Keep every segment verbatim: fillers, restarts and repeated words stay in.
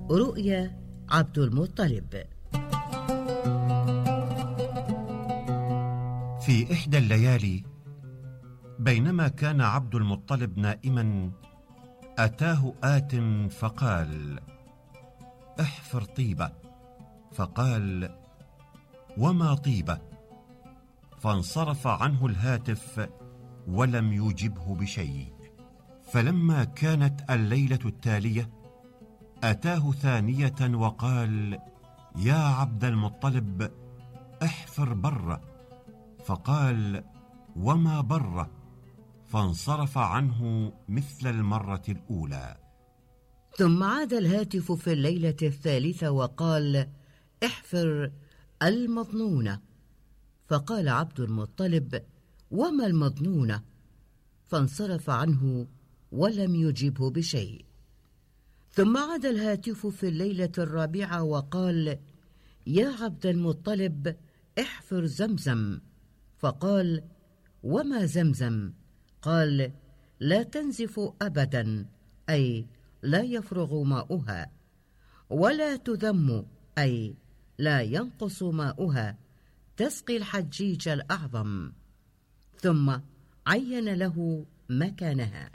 رؤيا عبد المطلب. في إحدى الليالي بينما كان عبد المطلب نائما أتاه آت فقال: احفر طيبة. فقال: وما طيبة؟ فانصرف عنه الهاتف ولم يجبه بشيء. فلما كانت الليلة التالية أتاه ثانية وقال: يا عبد المطلب احفر بره. فقال: وما بره؟ فانصرف عنه مثل المرة الأولى. ثم عاد الهاتف في الليلة الثالثة وقال: احفر المضنونة. فقال عبد المطلب: وما المضنونة؟ فانصرف عنه ولم يجبه بشيء. ثم عاد الهاتف في الليلة الرابعة وقال: يا عبد المطلب احفر زمزم. فقال: وما زمزم؟ قال: لا تنزف أبدا، أي لا يفرغ ماؤها، ولا تذم، أي لا ينقص ماؤها، تسقي الحجيج الأعظم. ثم عين له مكانها.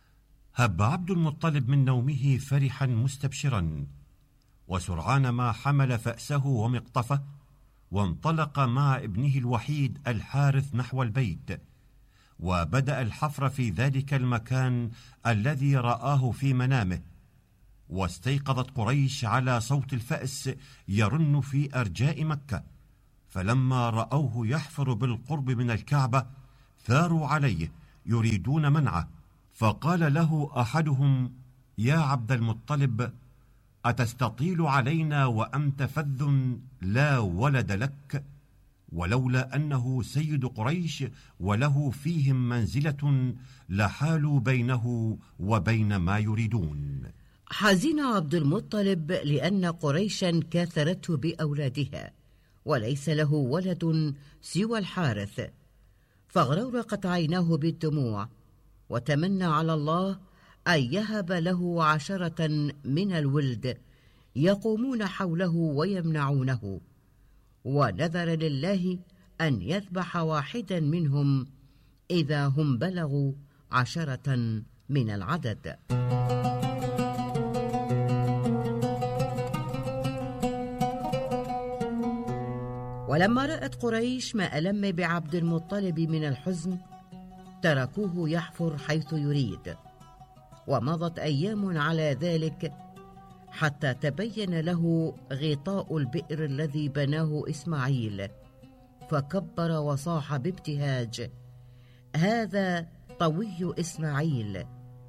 هب عبد المطلب من نومه فرحا مستبشرا، وسرعان ما حمل فأسه ومقطفه وانطلق مع ابنه الوحيد الحارث نحو البيت، وبدأ الحفر في ذلك المكان الذي رآه في منامه. واستيقظت قريش على صوت الفأس يرن في أرجاء مكة، فلما رأوه يحفر بالقرب من الكعبة ثاروا عليه يريدون منعه. فقال له أحدهم: يا عبد المطلب، أتستطيل علينا وأنت فذ لا ولد لك؟ ولولا أنه سيد قريش وله فيهم منزلة لحالوا بينه وبين ما يريدون. حزن عبد المطلب لأن قريشا كاثرته بأولادها، وليس له ولد سوى الحارث، فاغرورقت عيناه بالدموع، وتمنى على الله أن يهب له عشرة من الولد يقومون حوله ويمنعونه، ونذر لله أن يذبح واحدا منهم إذا هم بلغوا عشرة من العدد. ولما رأت قريش ما ألم بعبد المطلب من الحزن تركوه يحفر حيث يريد. ومضت أيام على ذلك حتى تبين له غطاء البئر الذي بناه إسماعيل، فكبر وصاح بابتهاج: هذا طوي إسماعيل،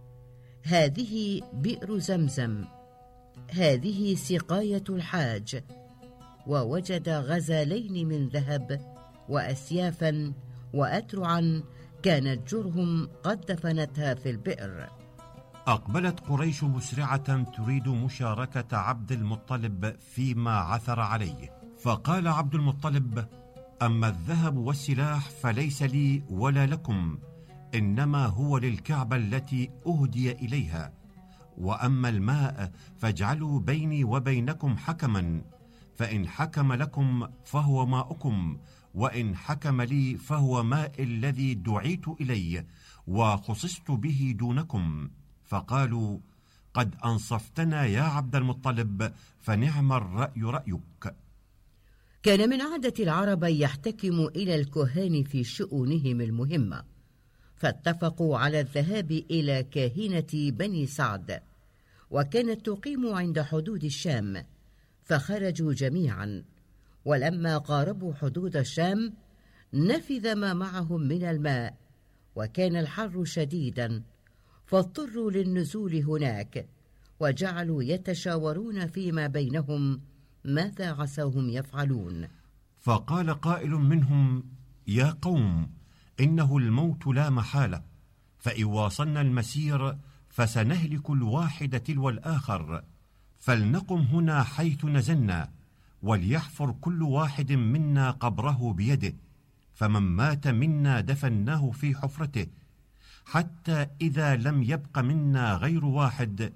هذه بئر زمزم، هذه سقاية الحاج. ووجد غزالين من ذهب وأسيافا وأترعا كانت جرهم قد دفنتها في البئر. أقبلت قريش مسرعة تريد مشاركة عبد المطلب فيما عثر عليه. فقال عبد المطلب: أما الذهب والسلاح فليس لي ولا لكم، إنما هو للكعبة التي أهدي إليها. وأما الماء فاجعلوا بيني وبينكم حكما، فإن حكم لكم فهو ماؤكم، وإن حكم لي فهو ماء الذي دعيت إليه وخصصت به دونكم. فقالوا: قد أنصفتنا يا عبد المطلب، فنعم الرأي رأيك. كان من عادة العرب يحتكم إلى الكهان في شؤونهم المهمة، فاتفقوا على الذهاب إلى كاهنة بني سعد، وكانت تقيم عند حدود الشام، فخرجوا جميعا. ولما قاربوا حدود الشام نفذ ما معهم من الماء، وكان الحر شديدا، فاضطروا للنزول هناك، وجعلوا يتشاورون فيما بينهم ماذا عساهم يفعلون. فقال قائل منهم: يا قوم، إنه الموت لا محالة، فإن واصلنا المسير فسنهلك الواحد تلو الآخر، فلنقم هنا حيث نزلنا، وليحفر كل واحد منا قبره بيده، فمن مات منا دفناه في حفرته، حتى إذا لم يبق منا غير واحد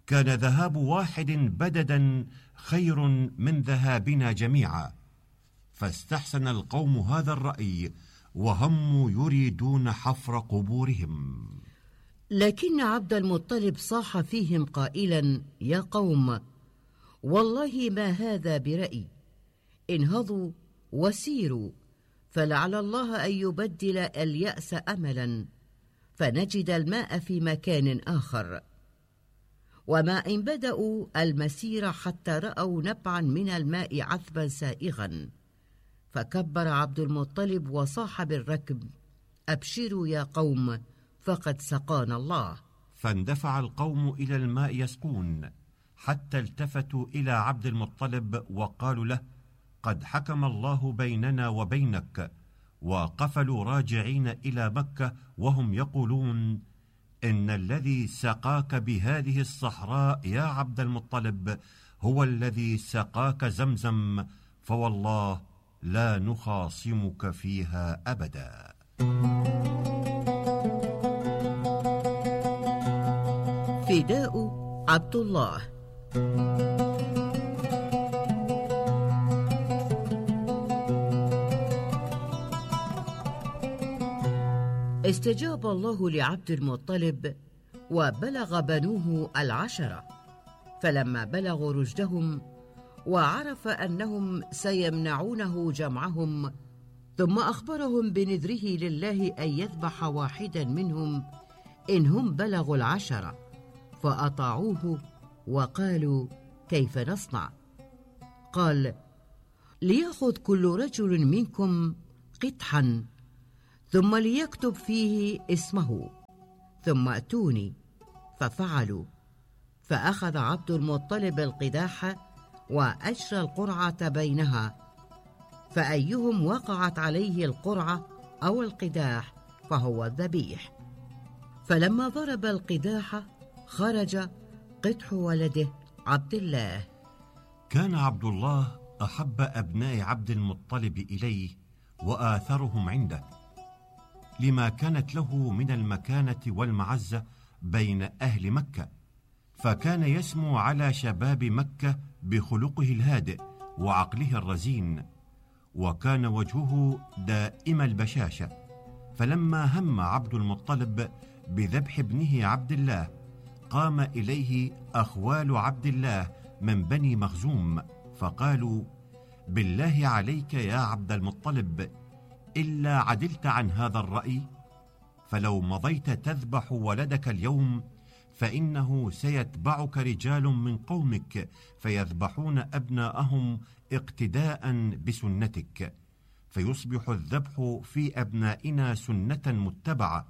كان ذهاب واحد بددا خير من ذهابنا جميعا. فاستحسن القوم هذا الرأي وهم يريدون حفر قبورهم. لكن عبد المطلب صاح فيهم قائلا: يا قوم، والله ما هذا برأي، انهضوا وسيروا، فلعل الله أن يبدل اليأس أملا، فنجد الماء في مكان آخر. وما إن بدأوا المسير حتى رأوا نبعا من الماء عذبا سائغا، فكبر عبد المطلب وصاح بالركب: أبشروا يا قوم، فقد سقانا الله. فاندفع القوم إلى الماء يسقون، حتى التفتوا إلى عبد المطلب وقالوا له: قد حكم الله بيننا وبينك. وقفلوا راجعين إلى مكة وهم يقولون: إن الذي سقاك بهذه الصحراء يا عبد المطلب هو الذي سقاك زمزم، فوالله لا نخاصمك فيها أبدا. فداء عبد الله. استجاب الله لعبد المطلب وبلغ بنوه العشرة، فلما بلغوا رشدهم وعرف أنهم سيمنعونه جمعهم، ثم أخبرهم بنذره لله أن يذبح واحدا منهم إن هم بلغوا العشرة، فأطاعوه وقالوا: كيف نصنع؟ قال: ليأخذ كل رجل منكم قدحا، ثم ليكتب فيه اسمه، ثم أتوني. ففعلوا، فأخذ عبد المطلب القداح وأجرى القرعة بينها، فأيهم وقعت عليه القرعة أو القداح فهو الذبيح. فلما ضرب القداح خرج قدح ولده عبد الله. كان عبد الله أحب أبناء عبد المطلب إليه وآثرهم عنده، لما كانت له من المكانة والمعزة بين أهل مكة، فكان يسمو على شباب مكة بخلقه الهادئ وعقله الرزين، وكان وجهه دائم البشاشة. فلما هم عبد المطلب بذبح ابنه عبد الله، قام إليه أخوال عبد الله من بني مخزوم، فقالوا: بالله عليك يا عبد المطلب، إلا عدلت عن هذا الرأي، فلو مضيت تذبح ولدك اليوم فإنه سيتبعك رجال من قومك فيذبحون أبناءهم اقتداء بسنتك، فيصبح الذبح في أبنائنا سنة متبعة،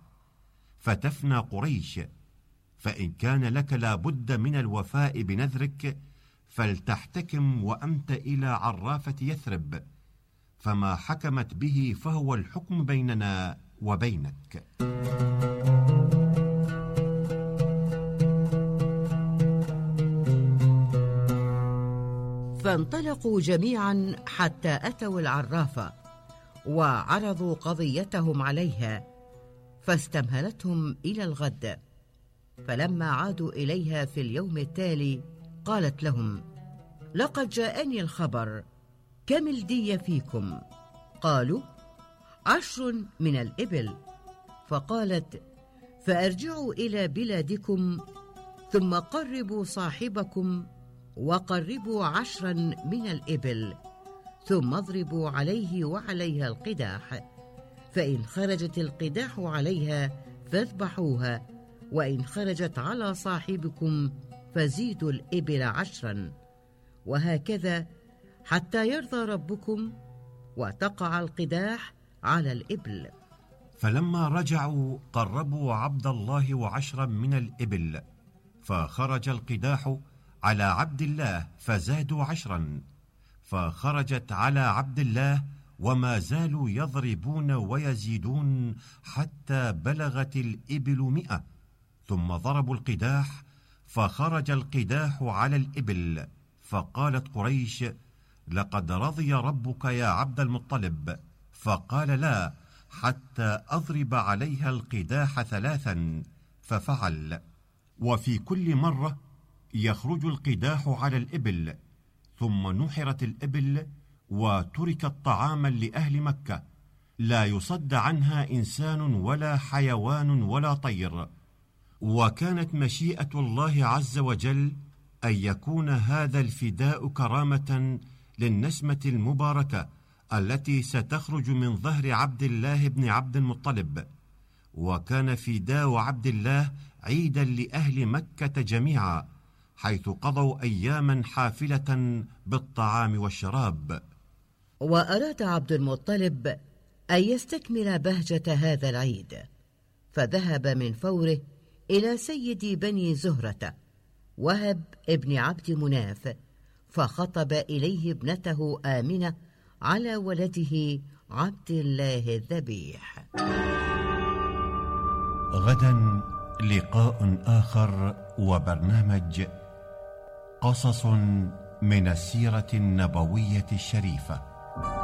فتفنى قريش. فإن كان لك لابد من الوفاء بنذرك فلتحتكم وأنت إلى عرافة يثرب، فما حكمت به فهو الحكم بيننا وبينك. فانطلقوا جميعا حتى أتوا العرافة وعرضوا قضيتهم عليها، فاستمهلتهم إلى الغد. فلما عادوا إليها في اليوم التالي قالت لهم: لقد جاءني الخبر، كم الدية فيكم؟ قالوا: عشر من الإبل. فقالت: فأرجعوا إلى بلادكم، ثم قربوا صاحبكم وقربوا عشرا من الإبل، ثم اضربوا عليه وعليها القداح، فإن خرجت القداح عليها فاذبحوها، وإن خرجت على صاحبكم فزيدوا الإبل عشرا، وهكذا حتى يرضى ربكم وتقع القداح على الإبل. فلما رجعوا قربوا عبد الله وعشرا من الإبل، فخرج القداح على عبد الله فزادوا عشرا، فخرجت على عبد الله وما زالوا يضربون ويزيدون حتى بلغت الإبل مئة، ثم ضربوا القداح فخرج القداح على الإبل. فقالت قريش: لقد رضي ربك يا عبد المطلب. فقال: لا، حتى أضرب عليها القداح ثلاثا. ففعل. وفي كل مرة يخرج القداح على الإبل، ثم نحرت الإبل وتركت طعاما لأهل مكة، لا يصد عنها إنسان ولا حيوان ولا طير. وكانت مشيئة الله عز وجل أن يكون هذا الفداء كرامة للنسمة المباركة التي ستخرج من ظهر عبد الله بن عبد المطلب. وكان فداء عبد الله عيدا لأهل مكة جميعا، حيث قضوا أياما حافلة بالطعام والشراب. وأراد عبد المطلب أن يستكمل بهجة هذا العيد، فذهب من فوره إلى سيد بني زهرة وهب ابن عبد مناف، فخطب إليه ابنته آمنة على ولده عبد الله الذبيح. غدا لقاء آخر وبرنامج قصص من السيرة النبوية الشريفة.